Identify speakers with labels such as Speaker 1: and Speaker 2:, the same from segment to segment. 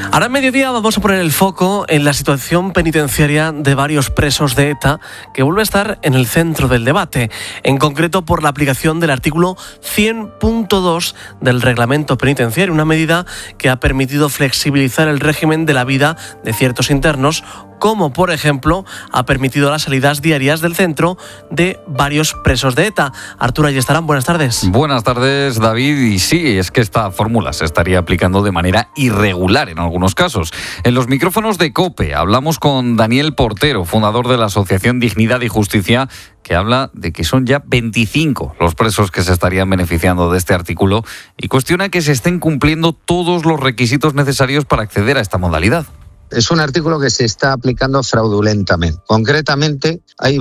Speaker 1: Ahora en mediodía vamos a poner el foco en la situación penitenciaria de varios presos de ETA, que vuelve a estar en el centro del debate, en concreto por la aplicación del artículo 100.2 del reglamento penitenciario, una medida que ha permitido flexibilizar el régimen de la vida de ciertos internos, como por ejemplo ha permitido las salidas diarias del centro de varios presos de ETA. Arturo Ayestarán, buenas tardes.
Speaker 2: Buenas tardes, David. Y sí, es que esta fórmula se estaría aplicando de manera irregular en algunos casos. En los micrófonos de COPE hablamos con Daniel Portero, fundador de la Asociación Dignidad y Justicia, que habla de que son ya 25 los presos que se estarían beneficiando de este artículo y cuestiona que se estén cumpliendo todos los requisitos necesarios para acceder a esta modalidad.
Speaker 3: Es un artículo que se está aplicando fraudulentamente. Concretamente, hay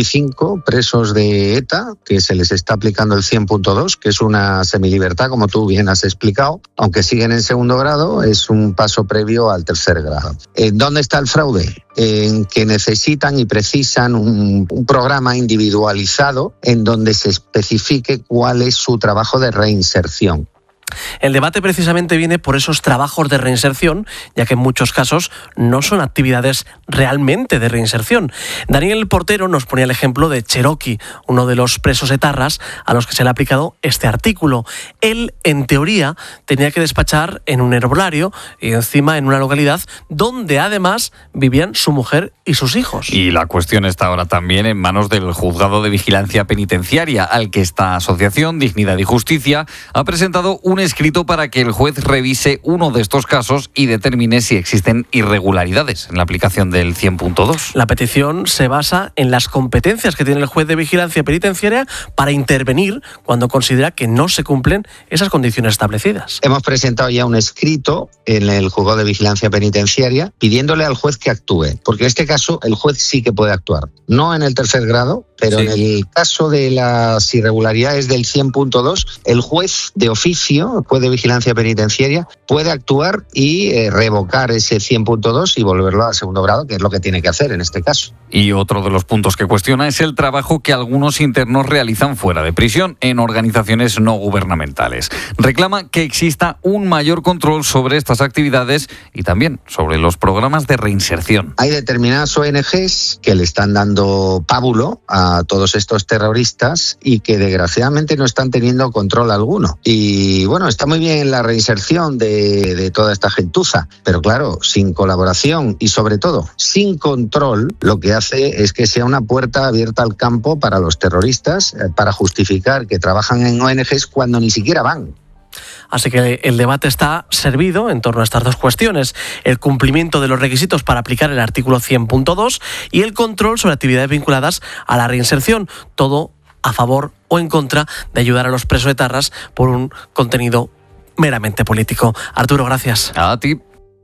Speaker 3: 25 presos de ETA que se les está aplicando el 100.2, que es una semilibertad, como tú bien has explicado. Aunque siguen en segundo grado, es un paso previo al tercer grado. ¿Dónde está el fraude? En que necesitan y precisan un programa individualizado en donde se especifique cuál es su trabajo de reinserción.
Speaker 1: El debate precisamente viene por esos trabajos de reinserción, ya que en muchos casos no son actividades realmente de reinserción. Daniel Portero nos ponía el ejemplo de Cherokee, uno de los presos etarras a los que se le ha aplicado este artículo. Él, en teoría, tenía que despachar en un herbolario y encima en una localidad donde además vivían su mujer y sus hijos.
Speaker 2: Y la cuestión está ahora también en manos del Juzgado de Vigilancia Penitenciaria, al que esta asociación, Dignidad y Justicia, ha presentado un escrito para que el juez revise uno de estos casos y determine si existen irregularidades en la aplicación del 100.2.
Speaker 1: La petición se basa en las competencias que tiene el juez de vigilancia penitenciaria para intervenir cuando considera que no se cumplen esas condiciones establecidas.
Speaker 3: Hemos presentado ya un escrito en el Juzgado de Vigilancia Penitenciaria pidiéndole al juez que actúe, porque en este caso el juez sí que puede actuar. No en el tercer grado, pero sí. En el caso de las irregularidades del 100.2, el juez de oficio, el juez de vigilancia penitenciaria, puede actuar y revocar ese 100.2 y volverlo a segundo grado, que es lo que tiene que hacer en este caso.
Speaker 2: Y otro de los puntos que cuestiona es el trabajo que algunos internos realizan fuera de prisión en organizaciones no gubernamentales. Reclama que exista un mayor control sobre estas actividades y también sobre los programas de reinserción.
Speaker 3: Hay determinadas ONGs que le están dando pábulo a todos estos terroristas y que desgraciadamente no están teniendo control alguno. Y bueno, está muy bien la reinserción de toda esta gentuza, pero claro, sin colaboración y sobre todo sin control, lo que hace es que sea una puerta abierta al campo para los terroristas, para justificar que trabajan en ONGs cuando ni siquiera van.
Speaker 1: Así que el debate está servido en torno a estas dos cuestiones: el cumplimiento de los requisitos para aplicar el artículo 100.2 y el control sobre actividades vinculadas a la reinserción, todo a favor o en contra de ayudar a los presos etarras por un contenido meramente político. Arturo, gracias.
Speaker 2: A ti.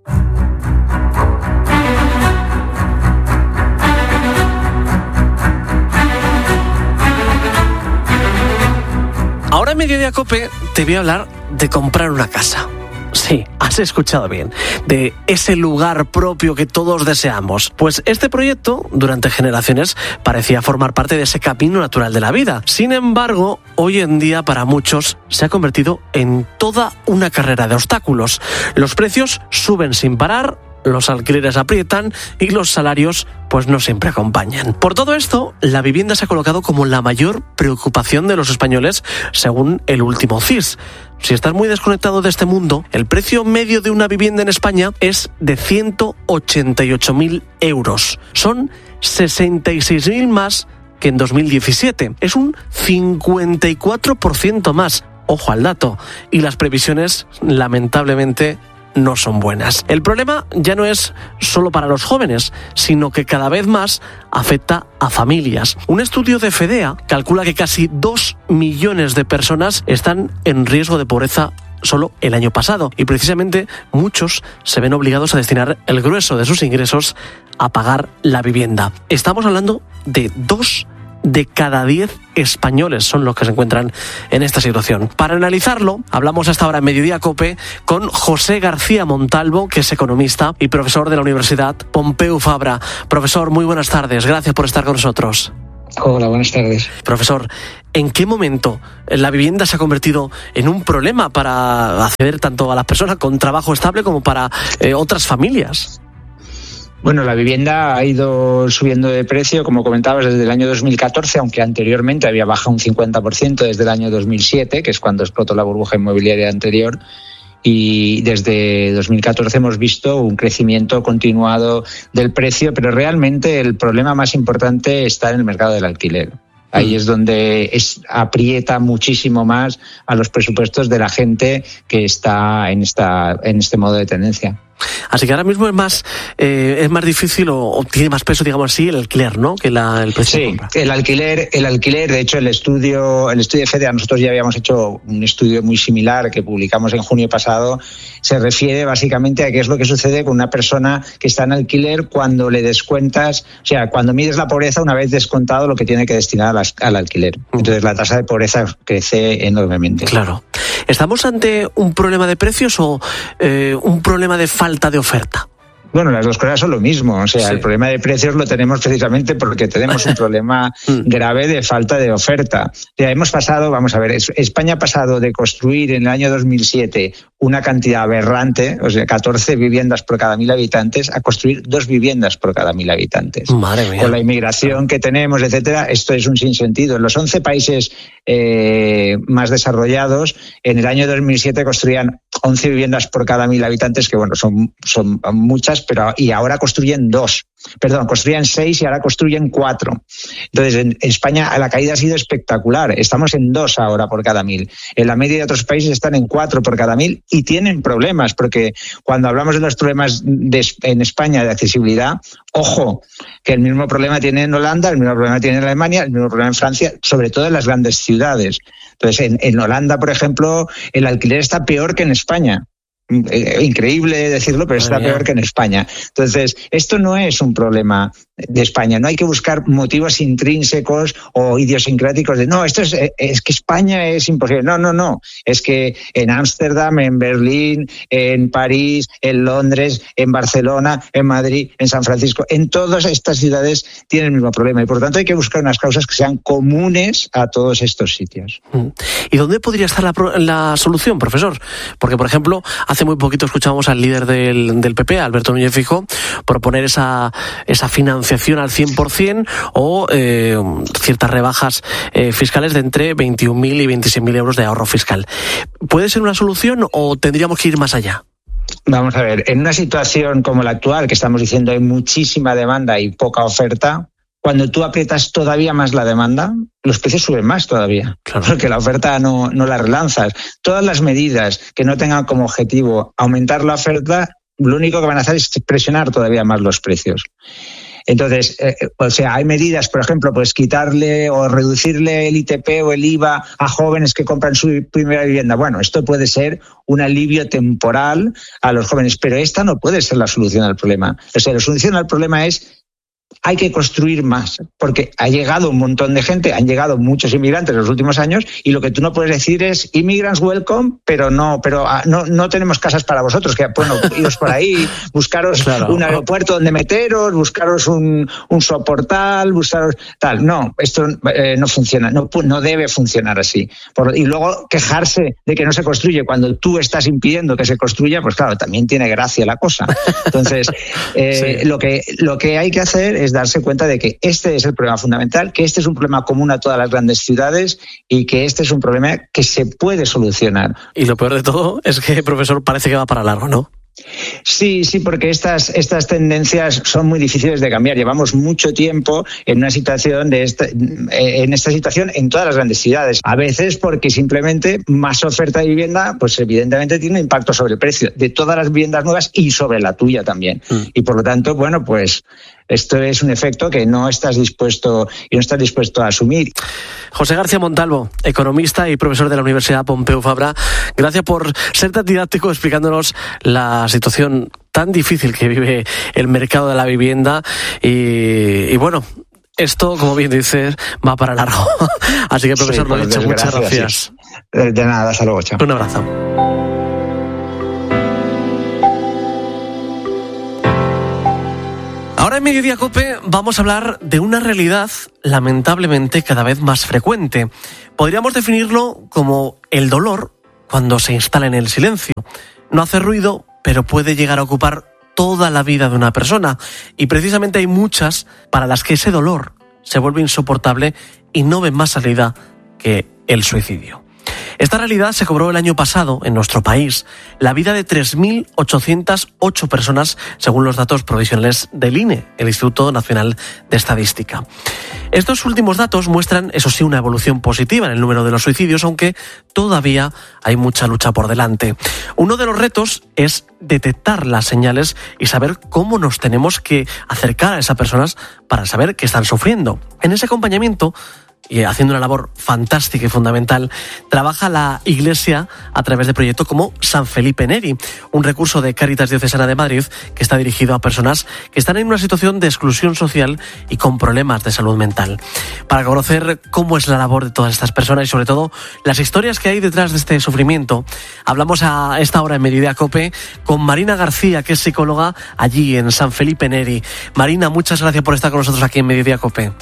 Speaker 1: Ahora en Mediodía COPE te voy a hablar de comprar una casa. Sí, has escuchado bien, de ese lugar propio que todos deseamos. Pues este proyecto, durante generaciones, parecía formar parte de ese camino natural de la vida. Sin embargo, hoy en día para muchos se ha convertido en toda una carrera de obstáculos. Los precios suben sin parar, los alquileres aprietan y los salarios pues no siempre acompañan. Por todo esto, la vivienda se ha colocado como la mayor preocupación de los españoles, según el último CIS. Si estás muy desconectado de este mundo, el precio medio de una vivienda en España es de 188.000 euros. Son 66.000 más que en 2017. Es un 54% más. Ojo al dato. Y las previsiones, lamentablemente, no son buenas. El problema ya no es solo para los jóvenes, sino que cada vez más afecta a familias. Un estudio de FEDEA calcula que casi 2 millones de personas están en riesgo de pobreza solo el año pasado, y precisamente muchos se ven obligados a destinar el grueso de sus ingresos a pagar la vivienda. Estamos hablando de 2 de cada 10 españoles son los que se encuentran en esta situación. Para analizarlo, hablamos hasta ahora en Mediodía COPE con José García Montalvo, que es economista y profesor de la Universidad Pompeu Fabra. Profesor, muy buenas tardes. Gracias por estar con nosotros.
Speaker 4: Hola, buenas tardes.
Speaker 1: Profesor, ¿En qué momento la vivienda se ha convertido en un problema para acceder tanto a las personas con trabajo estable como para otras familias?
Speaker 4: Bueno, la vivienda ha ido subiendo de precio, como comentabas, desde el año 2014, aunque anteriormente había bajado un 50% desde el año 2007, que es cuando explotó la burbuja inmobiliaria anterior. Y desde 2014 hemos visto un crecimiento continuado del precio, pero realmente el problema más importante está en el mercado del alquiler. Ahí es donde aprieta muchísimo más a los presupuestos de la gente que está en este modo de tendencia.
Speaker 1: Así que ahora mismo es más difícil o tiene más peso, digamos así, el alquiler, ¿no? Que el precio de compra.
Speaker 4: El alquiler, de hecho, el estudio FEDEA, nosotros ya habíamos hecho un estudio muy similar que publicamos en junio pasado, se refiere básicamente a qué es lo que sucede con una persona que está en alquiler cuando le descuentas, o sea, cuando mides la pobreza una vez descontado lo que tiene que destinar al alquiler. Entonces la tasa de pobreza crece enormemente.
Speaker 1: Claro. ¿Estamos ante un problema de precios o un problema de falta de oferta?
Speaker 4: Bueno, las dos cosas son lo mismo. O sea, sí. El problema de precios lo tenemos precisamente porque tenemos un problema grave de falta de oferta. Ya hemos pasado, vamos a ver, España ha pasado de construir en el año 2007 una cantidad aberrante, o sea, 14 viviendas por cada 1.000 habitantes, a construir 2 viviendas por cada 1.000 habitantes.
Speaker 1: Madre mía.
Speaker 4: Con la inmigración que tenemos, etcétera, esto es un sinsentido. En los 11 países más desarrollados, en el año 2007 construían 11 viviendas por cada 1.000 habitantes, que bueno, son muchas, y ahora construyen 6 y ahora construyen 4. Entonces, en España la caída ha sido espectacular. Estamos en 2 ahora por cada 1.000. En la media de otros países están en 4 por cada 1.000 y tienen problemas, porque cuando hablamos de los problemas en España de accesibilidad, ojo, que el mismo problema tiene en Holanda, el mismo problema tiene en Alemania, el mismo problema en Francia, sobre todo en las grandes ciudades. Entonces, en Holanda, por ejemplo, el alquiler está peor que en España. Increíble decirlo, pero está peor que en España. Entonces, esto no es un problema de España. No hay que buscar motivos intrínsecos o idiosincráticos de no, esto es que España es imposible. No. Es que en Ámsterdam, en Berlín, en París, en Londres, en Barcelona, en Madrid, en San Francisco, en todas estas ciudades tienen el mismo problema y por lo tanto hay que buscar unas causas que sean comunes a todos estos sitios.
Speaker 1: ¿Y dónde podría estar la solución, profesor? Porque, por ejemplo, hace muy poquito escuchábamos al líder del PP, Alberto Núñez Feijóo, proponer esa financiación al 100% o ciertas rebajas fiscales de entre 21.000 y 26.000 euros de ahorro fiscal. ¿Puede ser una solución o tendríamos que ir más allá?
Speaker 4: Vamos a ver, en una situación como la actual, que estamos diciendo hay muchísima demanda y poca oferta, cuando tú aprietas todavía más la demanda, los precios suben más todavía, claro. Porque la oferta no la relanzas. Todas las medidas que no tengan como objetivo aumentar la oferta, lo único que van a hacer es presionar todavía más los precios. Entonces, hay medidas, por ejemplo, pues quitarle o reducirle el ITP o el IVA a jóvenes que compran su primera vivienda. Bueno, esto puede ser un alivio temporal a los jóvenes, pero esta no puede ser la solución al problema. O sea, la solución al problema es hay que construir más, porque ha llegado un montón de gente, han llegado muchos inmigrantes en los últimos años y lo que tú no puedes decir es immigrants welcome, pero no tenemos casas para vosotros, que bueno, iros por ahí, buscaros un aeropuerto donde meteros, buscaros un soportal, buscaros tal. No, esto no funciona, no debe funcionar así. Y luego quejarse de que no se construye cuando tú estás impidiendo que se construya, pues claro, también tiene gracia la cosa. Entonces, lo que hay que hacer es darse cuenta de que este es el problema fundamental, que este es un problema común a todas las grandes ciudades y que este es un problema que se puede solucionar.
Speaker 1: Y lo peor de todo es que, profesor, parece que va para largo, ¿no?
Speaker 4: Sí, porque estas tendencias son muy difíciles de cambiar. Llevamos mucho tiempo en una situación en esta situación en todas las grandes ciudades. A veces porque simplemente más oferta de vivienda, pues evidentemente tiene un impacto sobre el precio de todas las viviendas nuevas y sobre la tuya también. Y por lo tanto, bueno, pues esto es un efecto que no estás dispuesto a asumir.
Speaker 1: José García Montalvo, economista y profesor de la Universidad Pompeu Fabra, gracias por ser tan didáctico explicándonos la situación tan difícil que vive el mercado de la vivienda y bueno, esto, como bien dices, va para largo. Así que, profesor, lo dicho, muchas gracias.
Speaker 4: De nada, hasta luego, chao.
Speaker 1: Un abrazo.
Speaker 5: Ahora
Speaker 1: Ahora en Mediodía COPE vamos a hablar de una realidad lamentablemente cada vez más frecuente. Podríamos definirlo como el dolor cuando se instala en el silencio. No hace ruido, pero puede llegar a ocupar toda la vida de una persona. Y precisamente hay muchas para las que ese dolor se vuelve insoportable y no ven más salida que el suicidio. Esta realidad se cobró el año pasado en nuestro país la vida de 3.808 personas, según los datos provisionales del INE, el Instituto Nacional de Estadística. Estos últimos datos muestran, eso sí, una evolución positiva en el número de los suicidios, aunque todavía hay mucha lucha por delante. Uno de los retos es detectar las señales y saber cómo nos tenemos que acercar a esas personas para saber que están sufriendo. En ese acompañamiento, y haciendo una labor fantástica y fundamental, trabaja la Iglesia a través de proyectos como San Felipe Neri, un recurso de Cáritas Diocesana de Madrid que está dirigido a personas que están en una situación de exclusión social y con problemas de salud mental. Para conocer cómo es la labor de todas estas personas y sobre todo las historias que hay detrás de este sufrimiento, hablamos a esta hora en Mediodía COPE con Marina García, que es psicóloga allí en San Felipe Neri. Marina, muchas gracias por estar con nosotros aquí en Mediodía COPE.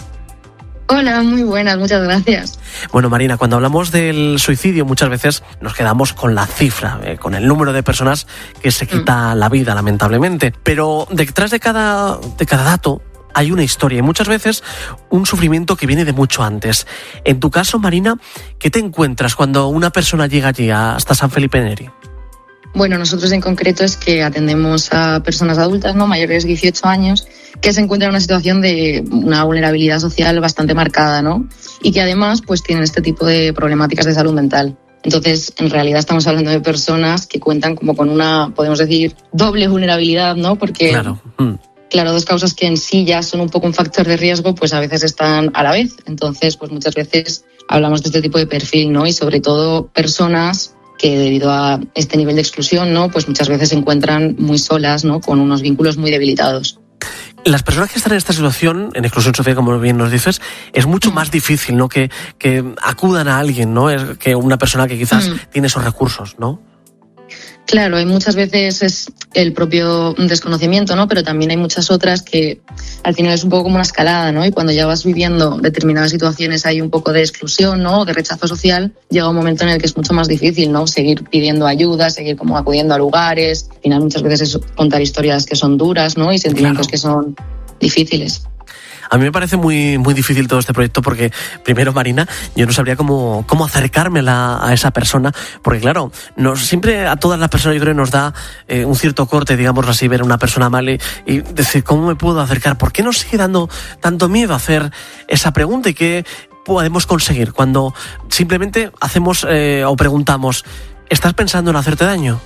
Speaker 5: Hola, muy buenas, muchas gracias.
Speaker 1: Bueno, Marina, cuando hablamos del suicidio muchas veces nos quedamos con la cifra, con el número de personas que se quita la vida, lamentablemente. Pero detrás de cada dato hay una historia y muchas veces un sufrimiento que viene de mucho antes. En tu caso, Marina, ¿qué te encuentras cuando una persona llega allí hasta San Felipe Neri?
Speaker 5: Bueno, nosotros en concreto es que atendemos a personas adultas, ¿no?, mayores de 18 años, que se encuentran en una situación de una vulnerabilidad social bastante marcada, ¿no? Y que además pues tienen este tipo de problemáticas de salud mental. Entonces, en realidad estamos hablando de personas que cuentan como con una, podemos decir, doble vulnerabilidad, ¿no? Porque claro, dos causas que en sí ya son un poco un factor de riesgo, pues a veces están a la vez. Entonces, pues muchas veces hablamos de este tipo de perfil, ¿no? Y sobre todo personas que debido a este nivel de exclusión, ¿no?, pues muchas veces se encuentran muy solas, ¿no?, con unos vínculos muy debilitados.
Speaker 1: Las personas que están en esta situación, en exclusión social, como bien nos dices, es mucho más difícil, ¿no?, que acudan a alguien, ¿no?, que una persona que quizás tiene esos recursos, ¿no?
Speaker 5: Claro, y muchas veces es el propio desconocimiento, ¿no? Pero también hay muchas otras que al final es un poco como una escalada, ¿no? Y cuando ya vas viviendo determinadas situaciones hay un poco de exclusión, ¿no?, de rechazo social, llega un momento en el que es mucho más difícil, ¿no?, seguir pidiendo ayuda, seguir como acudiendo a lugares. Al final muchas veces es contar historias que son duras, ¿no?, y sentimientos que son difíciles.
Speaker 1: A mí me parece muy, muy difícil todo este proyecto porque, primero, Marina, yo no sabría cómo acercarme a esa persona, porque claro, siempre a todas las personas yo creo nos da un cierto corte, digámoslo así, ver a una persona mal y decir, ¿cómo me puedo acercar? ¿Por qué nos sigue dando tanto miedo hacer esa pregunta y qué podemos conseguir cuando simplemente hacemos o preguntamos, ¿estás pensando en hacerte daño?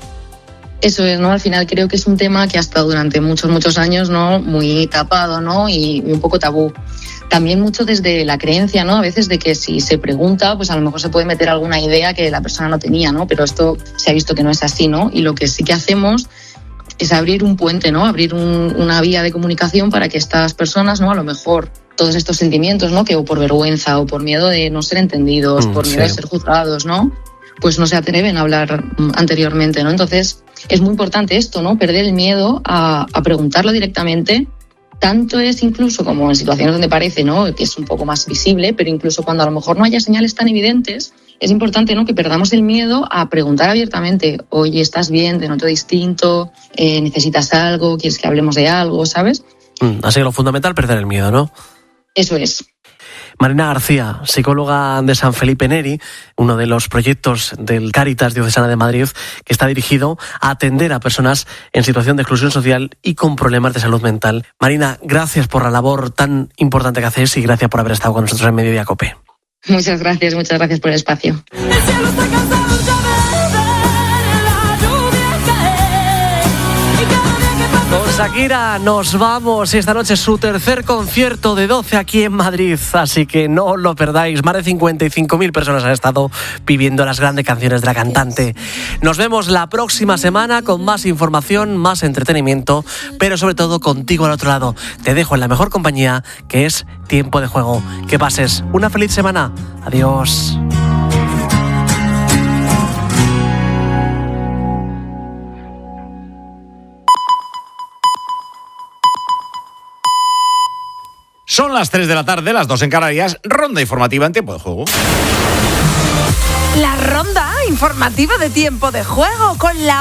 Speaker 5: Eso es, ¿no? Al final creo que es un tema que ha estado durante muchos años, ¿no?, muy tapado, ¿no?, y un poco tabú. También mucho desde la creencia, ¿no?, a veces de que si se pregunta, pues a lo mejor se puede meter alguna idea que la persona no tenía, ¿no? Pero esto se ha visto que no es así, ¿no? Y lo que sí que hacemos es abrir un puente, ¿no?, abrir una vía de comunicación para que estas personas, ¿no?, a lo mejor todos estos sentimientos, ¿no?, que o por vergüenza o por miedo de no ser entendidos, por miedo de ser juzgados, ¿no?, pues no se atreven a hablar anteriormente, ¿no? Entonces es muy importante esto, ¿no?, perder el miedo a preguntarlo directamente. Tanto es incluso como en situaciones donde parece, ¿no?, que es un poco más visible, pero incluso cuando a lo mejor no haya señales tan evidentes, es importante, ¿no?, que perdamos el miedo a preguntar abiertamente. Oye, ¿estás bien? ¿Te noto distinto? ¿Necesitas algo? ¿Quieres que hablemos de algo? ¿Sabes?
Speaker 1: Así que lo fundamental, perder el miedo, ¿no?
Speaker 5: Eso es.
Speaker 1: Marina García, psicóloga de San Felipe Neri, uno de los proyectos del Cáritas Diocesana de Madrid que está dirigido a atender a personas en situación de exclusión social y con problemas de salud mental. Marina, gracias por la labor tan importante que hacéis y gracias por haber estado con nosotros en Mediodía COPE.
Speaker 5: Muchas gracias por el espacio.
Speaker 1: Shakira, nos vamos. Esta noche es su tercer concierto de 12 aquí en Madrid, así que no os lo perdáis. Más de 55.000 personas han estado viviendo las grandes canciones de la cantante. Nos vemos la próxima semana con más información, más entretenimiento, pero sobre todo contigo al otro lado. Te dejo en la mejor compañía, que es Tiempo de Juego. Que pases una feliz semana. Adiós.
Speaker 6: Son las 3 de la tarde, las 2 en Canarias, ronda informativa en Tiempo de Juego.
Speaker 7: La ronda informativa de Tiempo de Juego con la